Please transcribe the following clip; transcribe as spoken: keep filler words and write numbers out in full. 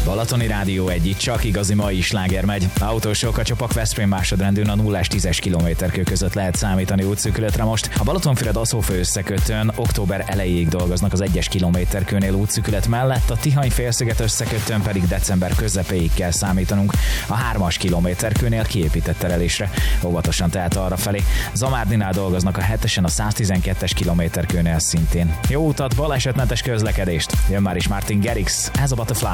Balatoni Rádió egy, itt csak igazi mai sláger megy. Autósok a Csopak Veszprém másodrendűn a nullás tízes kilométerkő között lehet számítani útszűkületre most. A Balatonfüred Aszófő összekötőn október elejéig dolgoznak az egyes kilométerkőnél útszűkület mellett, a Tihany félsziget összekötőn pedig december közepéig kell számítanunk. A hármas kilométerkőnél kiépített terelésre, óvatosan tehát arra felé. Zamárdinál dolgoznak a hetesen, a száztizenkettes kilométerkőnél szintén. Jó utat, balesetmentes közlekedést! Jön már is Martin Garrix, ez a Butterfly.